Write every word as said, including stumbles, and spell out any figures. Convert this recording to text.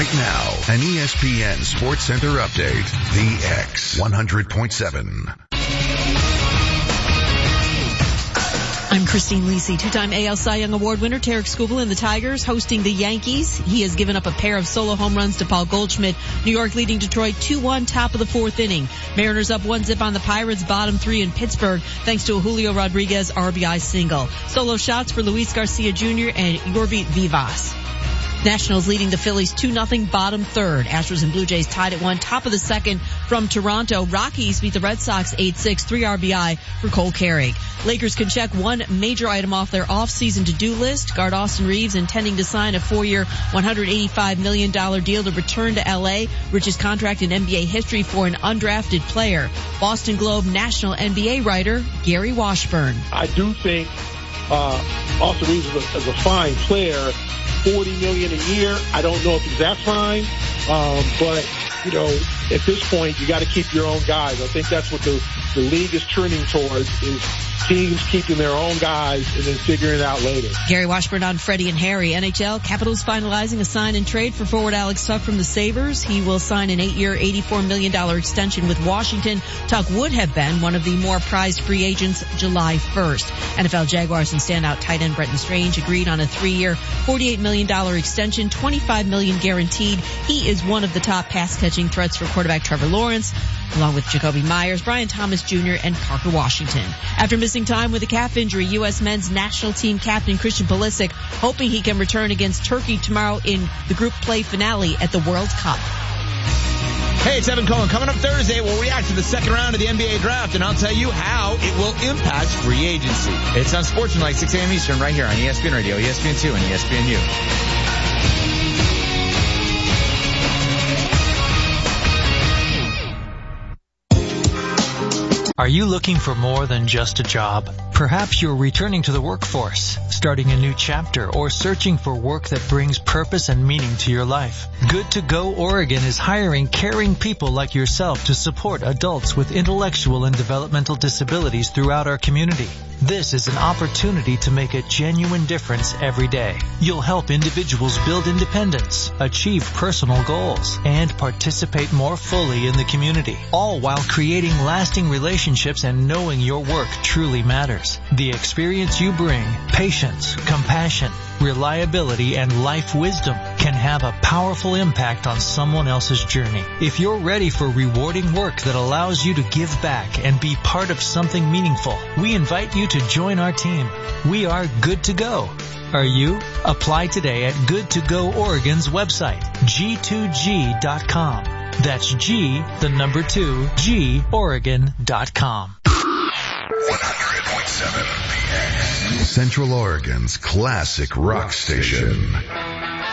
Right now, an E S P N Sports Center update. The X one hundred point seven. I'm Christine Lisi. Two-time A L Cy Young Award winner Tarek Skubal and the Tigers hosting the Yankees. He has given up a pair of solo home runs to Paul Goldschmidt. New York leading Detroit two one top of the fourth inning. Mariners up one zip on the Pirates, bottom three in Pittsburgh thanks to a Julio Rodriguez R B I single. Solo shots for Luis Garcia Junior and Yorvi Vivas. Nationals leading the Phillies two nothing bottom third. Astros and Blue Jays tied at one top of the second from Toronto. Rockies beat the Red Sox eight six, three R B I for Cole Carrig. Lakers can check one major item off their off-season to-do list. Guard Austin Reeves intending to sign a four-year, one hundred eighty-five million dollars deal to return to L A, richest contract in N B A history for an undrafted player. Boston Globe national N B A writer Gary Washburn. I do think uh, Austin Reeves is a, is a fine player. forty million dollars a year. I don't know if he's that fine, um, but, you know, at this point, you got to keep your own guys. I think that's what the, the league is trending towards, is teams keeping their own guys and then figuring it out later. Gary Washburn on Freddie and Harry. N H L, Capitals finalizing a sign and trade for forward Alex Tuch from the Sabres. He will sign an eight-year, eighty-four million dollars extension with Washington. Tuch would have been one of the more prized free agents July first. N F L Jaguars and standout tight end Brenton Strange agreed on a three-year, forty-eight million dollars extension, twenty-five million dollars guaranteed. He is one of the top pass-catching threats for quarterback Trevor Lawrence, along with Jacoby Myers, Brian Thomas Junior, and Parker Washington. After missing time with a calf injury, U S men's national team captain Christian Pulisic hoping he can return against Turkey tomorrow in the group play finale at the World Cup. Hey, it's Evan Cohen. Coming up Thursday, we'll react to the second round of the N B A draft, and I'll tell you how it will impact free agency. It's on Sportsmanlike, six a.m. Eastern, right here on E S P N Radio, E S P N two, and E S P N U. Are you looking for more than just a job? Perhaps you're returning to the workforce, starting a new chapter, or searching for work that brings purpose and meaning to your life. Good to Go Oregon is hiring caring people like yourself to support adults with intellectual and developmental disabilities throughout our community. This is an opportunity to make a genuine difference every day. You'll help individuals build independence, achieve personal goals, and participate more fully in the community, all while creating lasting relationships and knowing your work truly matters. The experience you bring, patience, compassion, reliability, and life wisdom can have a powerful impact on someone else's journey. If you're ready for rewarding work that allows you to give back and be part of something meaningful, we invite you to join our team. We are Good to Go. Are you? Apply today at Good to Go Oregon's website, G two G dot com. That's G, the number two, G, Oregon dot com. one hundred point seven The X. Central Oregon's classic rock station.